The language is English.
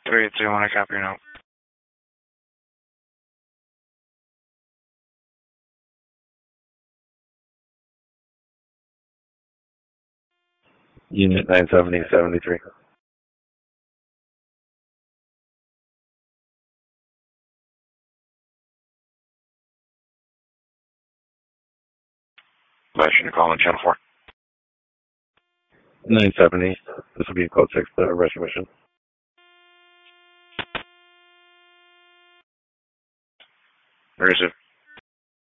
321, I copy your note. Unit 970-73. Flashing your call on channel 4. 970. This will be code 6, the arrest mission. Where is it?